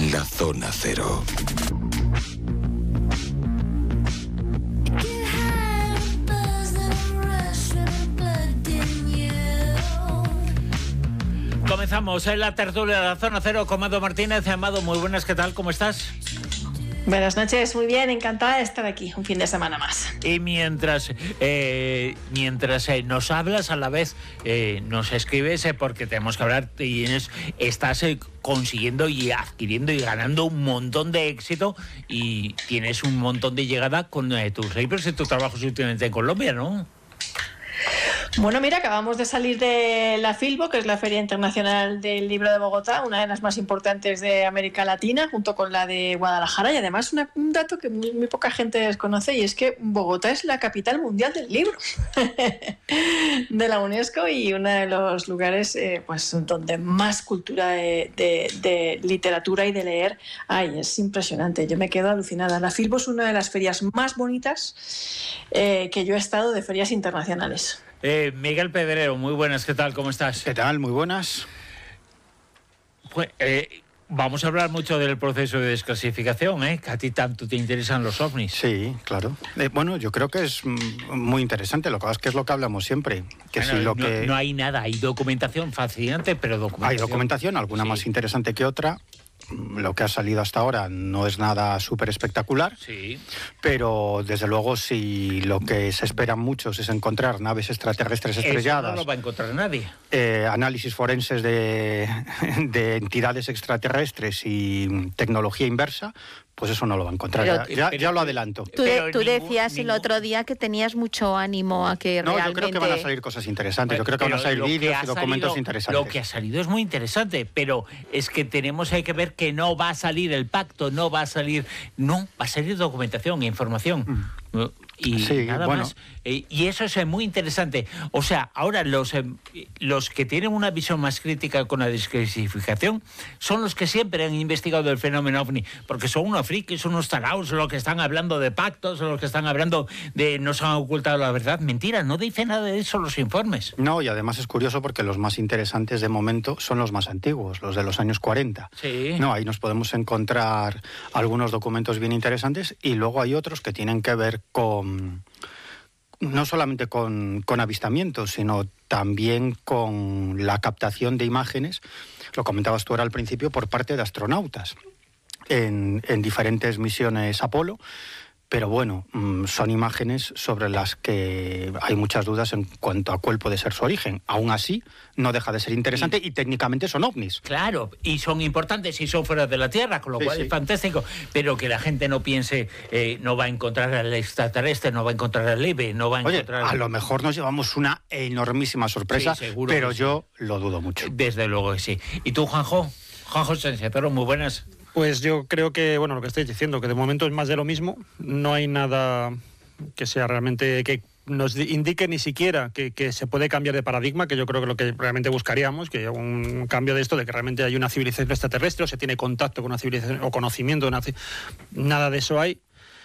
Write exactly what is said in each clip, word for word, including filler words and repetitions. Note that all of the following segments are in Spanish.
La Zona Cero. Comenzamos en la tertulia de la Zona Cero con Amado Martínez. Amado, muy buenas, ¿qué tal? ¿Cómo estás? Buenas noches, muy bien, encantada de estar aquí un fin de semana más. Y mientras eh, mientras eh, nos hablas, a la vez eh, nos escribes, eh, porque tenemos que hablar, y es, estás eh, consiguiendo y adquiriendo y ganando un montón de éxito, y tienes un montón de llegada con eh, tus papers y tus trabajos últimamente en Colombia, ¿no? Bueno, mira, acabamos de salir de la Filbo, que es la Feria Internacional del Libro de Bogotá, una de las más importantes de América Latina, junto con la de Guadalajara, y además una, un dato que muy, muy poca gente desconoce, y es que Bogotá es la capital mundial del libro de la UNESCO, y uno de los lugares eh, pues, donde más cultura de, de, de literatura y de leer hay. Es impresionante, yo me quedo alucinada. La Filbo es una de las ferias más bonitas eh, que yo he estado, de ferias internacionales. Eh, Miguel Pedrero, muy buenas, ¿qué tal? ¿Cómo estás? ¿Qué tal? Muy buenas. Pues, eh, vamos a hablar mucho del proceso de desclasificación, ¿eh? Que a ti tanto te interesan los ovnis. Sí, claro. Eh, bueno, yo creo que es muy interesante. Lo que pasa es que es lo que hablamos siempre. Que Bueno, si lo no, que... no hay nada, hay documentación fascinante, pero documentación... Hay documentación, alguna sí. más interesante que otra. Lo que ha salido hasta ahora no es nada súper espectacular, sí. Pero desde luego si lo que se esperan muchos es encontrar naves extraterrestres estrelladas... Eso no lo va a encontrar nadie. Eh, análisis forenses de, de entidades extraterrestres y tecnología inversa, pues eso no lo va a encontrar. Pero, ya, ya, pero, ya lo adelanto. Tú, de, tú ningún, decías ningún... el otro día que tenías mucho ánimo a que no, realmente... yo creo que van a salir cosas interesantes. Yo creo que pero van a salir vídeos y documentos salido, interesantes. Lo que ha salido es muy interesante, pero es que tenemos hay que ver que no va a salir el pacto, no va a salir... No, va a salir documentación e información. Mm. Y sí, nada bueno. más. Eh, y eso es muy interesante. O sea, ahora los, eh, los que tienen una visión más crítica con la desclasificación son los que siempre han investigado el fenómeno ovni, porque son unos frikis, son unos taraos, los que están hablando de pactos, los que están hablando de nos han ocultado la verdad. Mentira, no dice nada de eso los informes. No, y además es curioso porque los más interesantes de momento son los más antiguos, los de los años cuarenta. Sí. No, ahí nos podemos encontrar algunos documentos bien interesantes, y luego hay otros que tienen que ver con no solamente con, con avistamientos, sino también con la captación de imágenes, lo comentabas tú ahora al principio, por parte de astronautas en, en diferentes misiones Apolo. Pero bueno, son imágenes sobre las que hay muchas dudas en cuanto a cuál puede ser su origen. Aún así, no deja de ser interesante, y, y técnicamente son ovnis. Claro, y son importantes y son fuera de la Tierra, con lo sí, cual sí. es fantástico. Pero que la gente no piense, eh, no va a encontrar al extraterrestre, no va a encontrar al Libre, no va a Oye, encontrar... a lo mejor nos llevamos una enormísima sorpresa, sí, pero yo sí. lo dudo mucho. Desde luego que sí. ¿Y tú, Juanjo? Juanjo Sánchez, pero muy buenas. Pues yo creo que, bueno, lo que estáis diciendo, que de momento es más de lo mismo. No hay nada que sea realmente, que nos indique ni siquiera que, que se puede cambiar de paradigma, que yo creo que lo que realmente buscaríamos, que haya un cambio de esto, de que realmente hay una civilización extraterrestre, o se tiene contacto con una civilización, o conocimiento de una civilización. Nada de eso hay.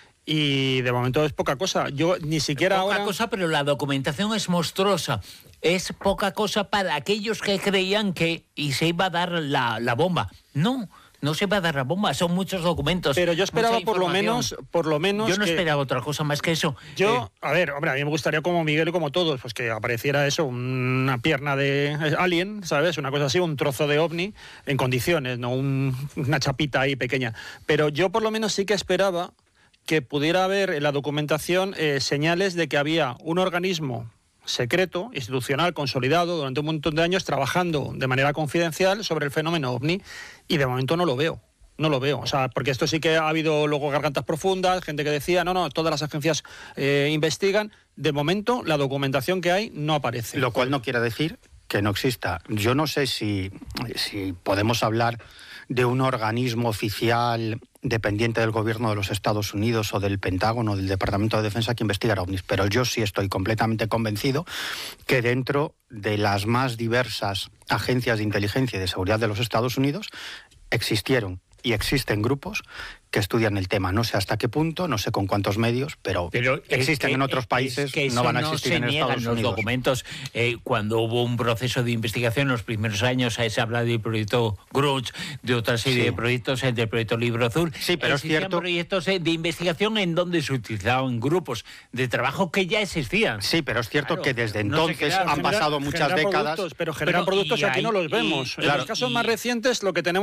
Y de momento es poca cosa. Yo ni siquiera poca ahora... cosa, pero la documentación es monstruosa. Es poca cosa para aquellos que creían que y se iba a dar la, la bomba. No, no se va a dar la bomba, son muchos documentos. Pero yo esperaba por lo menos, por lo menos. Yo no que... esperaba otra cosa más que eso. Yo, eh... a ver, hombre, a mí me gustaría como Miguel y como todos, pues que apareciera eso, una pierna de alien, ¿sabes? Una cosa así, un trozo de ovni en condiciones, no un, una chapita ahí pequeña. Pero yo por lo menos sí que esperaba que pudiera haber en la documentación eh, señales de que había un organismo secreto, institucional, consolidado durante un montón de años trabajando de manera confidencial sobre el fenómeno ovni, y de momento no lo veo. No lo veo, o sea, porque esto sí que ha habido luego gargantas profundas, gente que decía, no, no, todas las agencias eh, investigan. De momento, la documentación que hay no aparece. Lo cual no quiere decir que no exista. Yo no sé si, si podemos hablar de un organismo oficial dependiente del gobierno de los Estados Unidos o del Pentágono o del Departamento de Defensa que investigara ovnis, pero yo sí estoy completamente convencido que dentro de las más diversas agencias de inteligencia y de seguridad de los Estados Unidos existieron y existen grupos que estudian el tema. No sé hasta qué punto, no sé con cuántos medios, pero, pero existen que, en otros países, que no van a existir no en se Estados niegan Unidos. Los documentos, eh, cuando hubo un proceso de investigación en los primeros años, ahí se habla del proyecto Grudge, de otra serie Sí. de proyectos, el del proyecto Libro Azul. Sí, pero es Existían cierto. proyectos eh, de investigación en donde se utilizaban grupos de trabajo que ya existían. Sí, pero es cierto Claro, que desde no se entonces crearon. han Genera- pasado muchas generan décadas. productos, pero generan Pero, productos y y aquí hay- no los y- vemos. En claro, los casos y- más recientes lo que tenemos